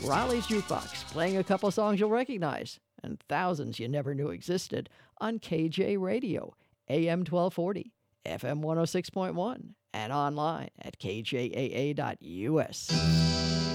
Raleigh's Jukebox, playing a couple songs you'll recognize and thousands you never knew existed on KJ Radio, AM 1240, FM 106.1, and online at kjaa.us.